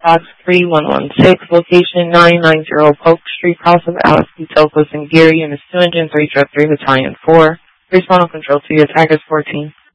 Box 3116, location 990 Polk Street, House of Alex B. Tokos and Gary, Units 2 Engine 3, Drug 3, Battalion 4. Respond on control to the attackers 14.